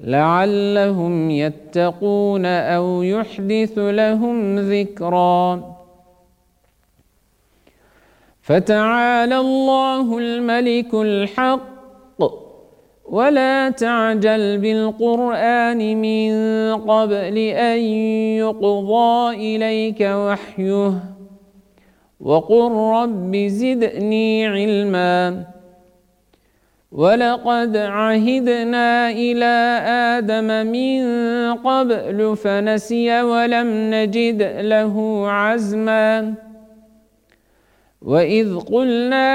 لعلهم يتقون أو يحدث لهم ذكرا. فتعالى الله الملك الحق ولا تعجل بالقرآن من قبل أن يقضى إليك وحيه وقل رب زدني علما. ولقد عهدنا إلى آدم من قبل فنسي ولم نجد له عزما. وإذ قلنا